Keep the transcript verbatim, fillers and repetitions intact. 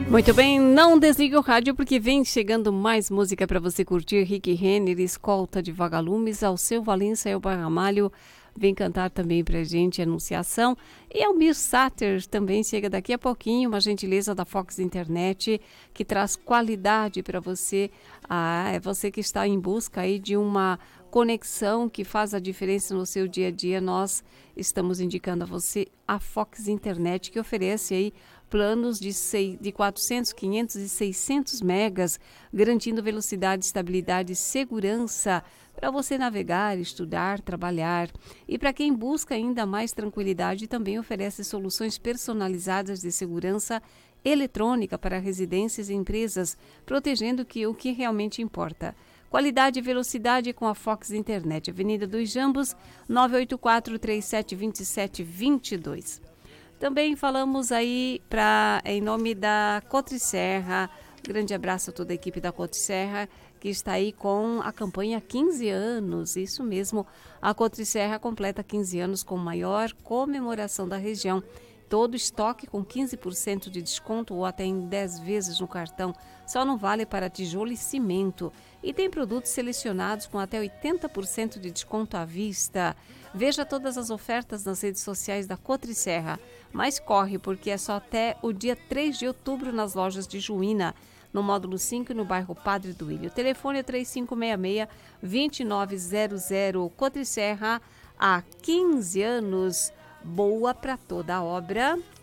Muito bem, não desligue o rádio porque vem chegando mais música para você curtir. Rick Renner, Escolta de Vagalumes, ao seu Valença Elba Ramalho vem cantar também pra gente Anunciação. E Almir Sater também chega daqui a pouquinho, uma gentileza da Fox Internet que traz qualidade para você. Ah, é você que está em busca aí de uma conexão que faz a diferença no seu dia a dia. Nós estamos indicando a você a Fox Internet, que oferece aí planos de, seis, de quatrocentos, quinhentos e seiscentos megas, garantindo velocidade, estabilidade e segurança para você navegar, estudar, trabalhar. E para quem busca ainda mais tranquilidade, também oferece soluções personalizadas de segurança eletrônica para residências e empresas, protegendo que, o que realmente importa. Qualidade e velocidade com a Fox Internet. Avenida dos Jambos, nove oito quatro, três sete dois sete, dois dois. Também falamos aí pra, em nome da Cotriserra. Grande abraço a toda a equipe da Cotriserra, que está aí com a campanha quinze anos. Isso mesmo, a Cotriserra completa quinze anos com maior comemoração da região. Todo estoque com quinze por cento de desconto ou até em dez vezes no cartão. Só não vale para tijolo e cimento. E tem produtos selecionados com até oitenta por cento de desconto à vista. Veja todas as ofertas nas redes sociais da Cotriserra. Mas corre, porque é só até o dia três de outubro nas lojas de Juína, no módulo cinco e no bairro Padre Duílio. O telefone é três cinco seis seis, dois nove zero zero. Cotriserra, há quinze anos. Boa para toda a obra.